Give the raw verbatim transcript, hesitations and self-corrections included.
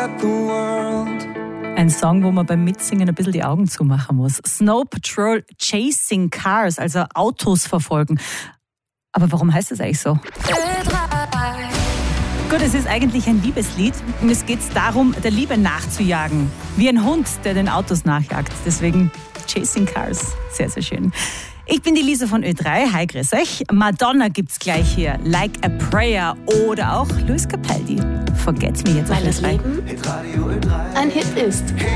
got the world. Ein Song, wo man beim Mitsingen ein bisschen die Augen zumachen muss. Snow Patrol Chasing Cars, also Autos verfolgen. Aber warum heißt das eigentlich so? Gut, es ist eigentlich ein Liebeslied. Und es geht darum, der Liebe nachzujagen. Wie ein Hund, der den Autos nachjagt. Deswegen Chasing Cars. Sehr, sehr schön. Ich bin die Lisa von Ö drei. Hi, grüß euch. Madonna gibt's gleich hier. Like a Prayer. Oder auch Luis Capaldi. Forget Me jetzt. Weil das Leben ein Hit ist.